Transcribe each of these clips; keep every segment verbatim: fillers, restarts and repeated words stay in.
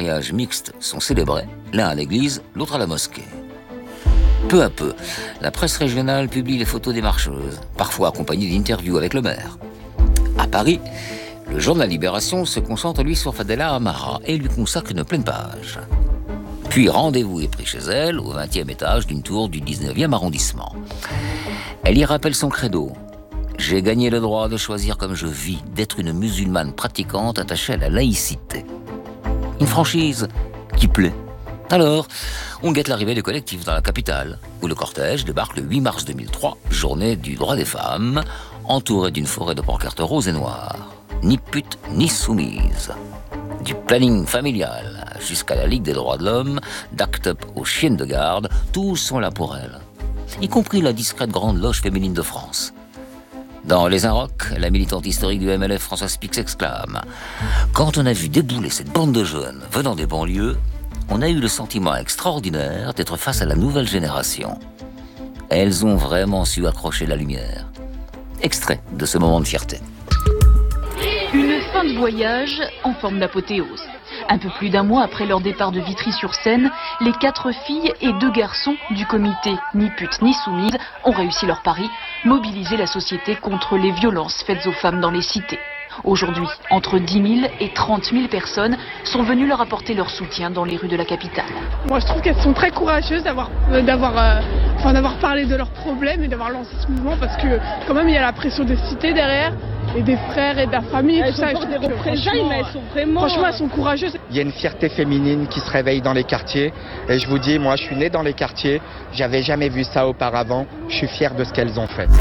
mariages mixtes sont célébrés, l'un à l'église, l'autre à la mosquée. Peu à peu, la presse régionale publie les photos des marcheuses, parfois accompagnées d'interviews avec le maire. À Paris, le journal Libération se concentre lui sur Fadela Amara et lui consacre une pleine page. Puis rendez-vous est pris chez elle, au vingtième étage d'une tour du dix-neuvième arrondissement. Elle y rappelle son credo. « J'ai gagné le droit de choisir comme je vis, d'être une musulmane pratiquante attachée à la laïcité. » Une franchise qui plaît. Alors, on guette l'arrivée du collectif dans la capitale, où le cortège débarque le huit mars deux mille trois, journée du droit des femmes, entouré d'une forêt de pancartes roses et noires. Ni pute, ni soumise. Du planning familial jusqu'à la Ligue des droits de l'homme, d'Act Up aux chiennes de garde, tous sont là pour elle. Y compris la discrète grande loge féminine de France. Dans Les Inrocks, la militante historique du M L F Françoise Pic s'exclame « Quand on a vu débouler cette bande de jeunes venant des banlieues, on a eu le sentiment extraordinaire d'être face à la nouvelle génération. Elles ont vraiment su accrocher la lumière. » Extrait de ce moment de fierté. Une fin de voyage en forme d'apothéose. Un peu plus d'un mois après leur départ de Vitry-sur-Seine, les quatre filles et deux garçons du comité Ni pute ni soumise ont réussi leur pari, mobiliser la société contre les violences faites aux femmes dans les cités. Aujourd'hui, entre dix mille et trente mille personnes sont venues leur apporter leur soutien dans les rues de la capitale. Moi, je trouve qu'elles sont très courageuses d'avoir, euh, d'avoir, euh, enfin, d'avoir parlé de leurs problèmes et d'avoir lancé ce mouvement parce que quand même il y a la pression des cités derrière et des frères et de la famille et tout ça. Et je trouve que, franchement, mais elles sont vraiment... franchement, elles sont courageuses. Il y a une fierté féminine qui se réveille dans les quartiers et je vous dis, moi, je suis né dans les quartiers, j'avais jamais vu ça auparavant. Je suis fier de ce qu'elles ont fait.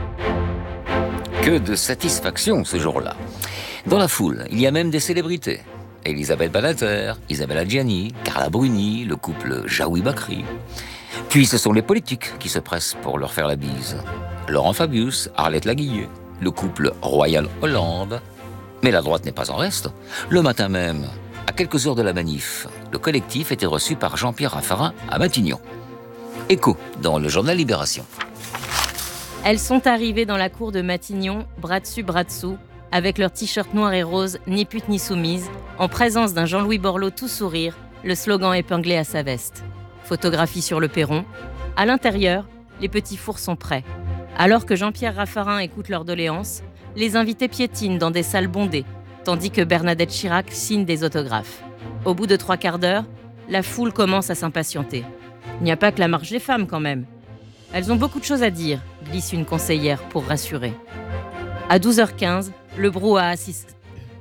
Que de satisfaction ce jour-là. Dans la foule, il y a même des célébrités. Elisabeth Badinter, Isabelle Adjani, Carla Bruni, le couple Jaoui Bakri. Puis ce sont les politiques qui se pressent pour leur faire la bise. Laurent Fabius, Arlette Laguillet, le couple Royal Hollande. Mais la droite n'est pas en reste. Le matin même, à quelques heures de la manif, le collectif était reçu par Jean-Pierre Raffarin à Matignon. Écho dans le journal Libération. Elles sont arrivées dans la cour de Matignon, bras dessus, bras dessous, avec leur t-shirt noir et rose, ni pute ni soumise, en présence d'un Jean-Louis Borloo tout sourire, le slogan épinglé à sa veste. Photographie sur le perron. À l'intérieur, les petits fours sont prêts. Alors que Jean-Pierre Raffarin écoute leurs doléances, les invités piétinent dans des salles bondées, tandis que Bernadette Chirac signe des autographes. Au bout de trois quarts d'heure, la foule commence à s'impatienter. Il n'y a pas que la marche des femmes quand même. Elles ont beaucoup de choses à dire, glisse une conseillère pour rassurer. À douze heures quinze, le brouhaha s'est...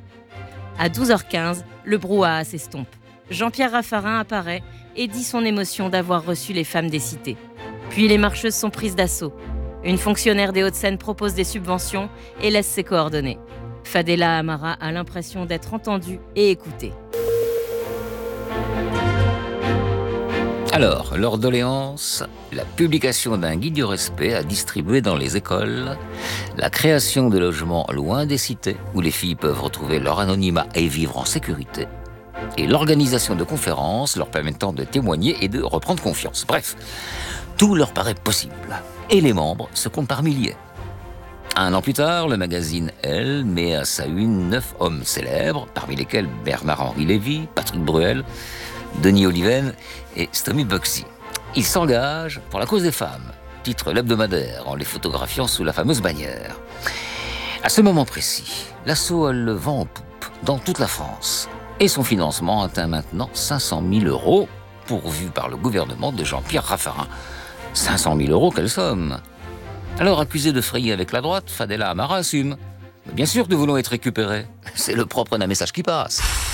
À douze heures quinze, le brouhaha s'estompe. Jean-Pierre Raffarin apparaît et dit son émotion d'avoir reçu les femmes des cités. Puis les marcheuses sont prises d'assaut. Une fonctionnaire des Hauts-de-Seine propose des subventions et laisse ses coordonnées. Fadela Amara a l'impression d'être entendue et écoutée. Alors, leur doléance, la publication d'un guide du respect à distribuer dans les écoles, la création de logements loin des cités où les filles peuvent retrouver leur anonymat et vivre en sécurité, et l'organisation de conférences leur permettant de témoigner et de reprendre confiance. Bref, tout leur paraît possible. Et les membres se comptent par milliers. Un an plus tard, le magazine Elle met à sa une neuf hommes célèbres, parmi lesquels Bernard-Henri Lévy, Patrick Bruel, Denis Oliven et Stomy Bugsy. Ils s'engagent pour la cause des femmes, titre l'hebdomadaire en les photographiant sous la fameuse bannière. À ce moment précis, l'assaut a le vent en poupe dans toute la France et son financement atteint maintenant cinq cent mille euros pourvu par le gouvernement de Jean-Pierre Raffarin. cinq cent mille euros, quelle somme! Alors, accusé de frayer avec la droite, Fadela Amara assume. Bien sûr que nous voulons être récupérés. C'est le propre d'un message qui passe.